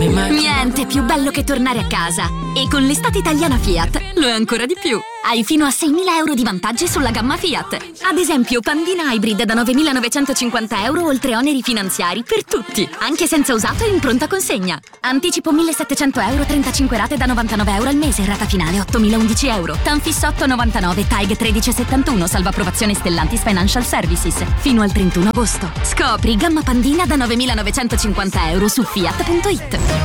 Niente più bello che tornare a casa. E con l'estate italiana Fiat lo è ancora di più. Hai fino a 6.000 euro di vantaggi sulla gamma Fiat. Ad esempio, Pandina Hybrid da 9.950 euro oltre oneri finanziari per tutti, anche senza usato e in pronta consegna. Anticipo 1.700 euro, 35 rate da 99 euro al mese, rata finale 8.011 euro. Tanfisso 8,99, TAG 1371, salvo approvazione Stellantis Financial Services. Fino al 31 agosto. Scopri gamma Pandina da 9.950 euro su Fiat.it.